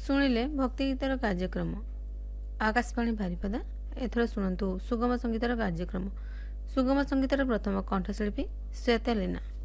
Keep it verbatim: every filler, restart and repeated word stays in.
ଶୁଣିଲେ ଭକ୍ତି ଗୀତର କାର୍ଯ୍ୟକ୍ରମ ଆକାଶବାଣୀ ବାରିପଦା। ଏଥର ଶୁଣନ୍ତୁ ସୁଗମ ସଙ୍ଗୀତର କାର୍ଯ୍ୟକ୍ରମ। ସୁଗମ ସଙ୍ଗୀତର ପ୍ରଥମ କଣ୍ଠଶିଳ୍ପୀ ଶ୍ଵେତା ଲେନା।